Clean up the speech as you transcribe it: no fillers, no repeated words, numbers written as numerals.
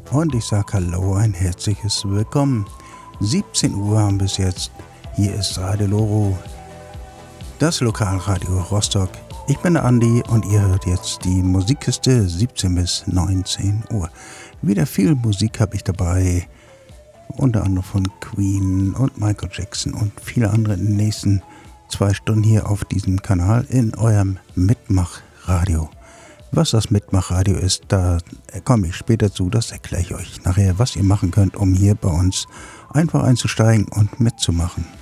und ich sage Hallo, ein herzliches Willkommen. 17 Uhr haben bis jetzt. Hier ist Radio Loro, das Lokalradio Rostock. Ich bin der Andi und ihr hört jetzt die Musikkiste 17 bis 19 Uhr. Wieder viel Musik habe ich dabei, unter anderem von Queen und Michael Jackson und viele andere in den nächsten 2 Stunden hier auf diesem Kanal in eurem Mitmachradio. Was das Mitmachradio ist, da komme ich später zu, das erkläre ich euch nachher, was ihr machen könnt, um hier bei uns einfach einzusteigen und mitzumachen.